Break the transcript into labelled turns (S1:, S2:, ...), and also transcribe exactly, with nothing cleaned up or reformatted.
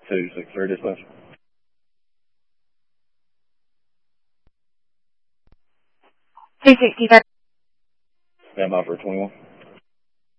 S1: two six three dispatch.
S2: two sixty-five.
S1: Stand by for twenty-one.